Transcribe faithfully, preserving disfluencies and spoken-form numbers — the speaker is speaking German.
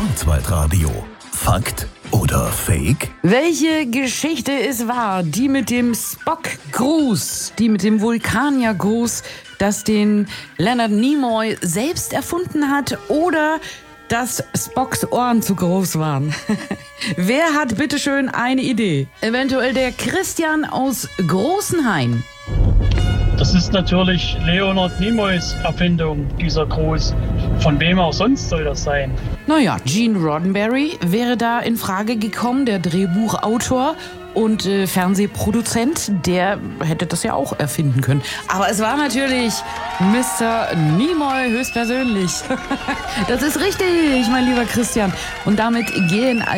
Schwarzwaldradio. Fakt oder Fake? Welche Geschichte ist wahr? Die mit dem Spock-Gruß, die mit dem Vulkanier-Gruß, das den Leonard Nimoy selbst erfunden hat, oder dass Spocks Ohren zu groß waren? Wer hat bitteschön eine Idee? Eventuell der Christian aus Großenhain. Das ist natürlich Leonard Nimoys Erfindung, dieser Gruß. Von wem auch sonst soll das sein? Naja, Gene Roddenberry wäre da in Frage gekommen, der Drehbuchautor und äh, Fernsehproduzent, der hätte das ja auch erfinden können. Aber es war natürlich Mister Nimoy höchstpersönlich. Das ist richtig, mein lieber Christian. Und damit gehen